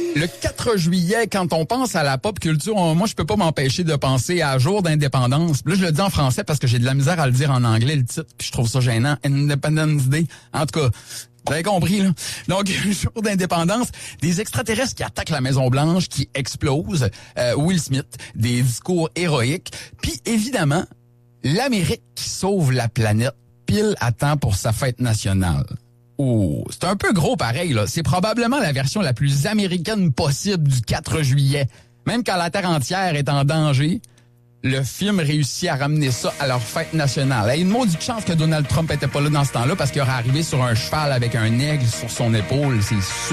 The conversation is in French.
Le 4 juillet, quand on pense à la pop culture, moi, je peux pas m'empêcher de penser à Jour d'indépendance. Là, je le dis en français parce que j'ai de la misère à le dire en anglais, le titre, puis je trouve ça gênant. Independence Day. En tout cas, vous avez compris, là. Donc, Jour d'indépendance, des extraterrestres qui attaquent la Maison-Blanche, qui explosent, Will Smith, des discours héroïques, puis évidemment, l'Amérique qui sauve la planète pile à temps pour sa fête nationale. Oh, c'est un peu gros pareil, là. C'est probablement la version la plus américaine possible du 4 juillet. Même quand la Terre entière est en danger, le film réussit à ramener ça à leur fête nationale. Hey, une maudite chance que Donald Trump était pas là dans ce temps-là parce qu'il aurait arrivé sur un cheval avec un aigle sur son épaule. C'est sûr.